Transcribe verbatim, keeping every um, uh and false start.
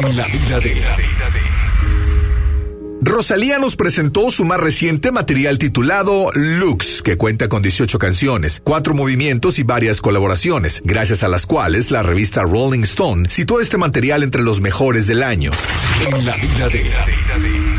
En la vida de Rosalía nos presentó su más reciente material titulado Lux, que cuenta con dieciocho canciones, cuatro movimientos y varias colaboraciones, gracias a las cuales la revista Rolling Stone situó este material entre los mejores del año. En la vida de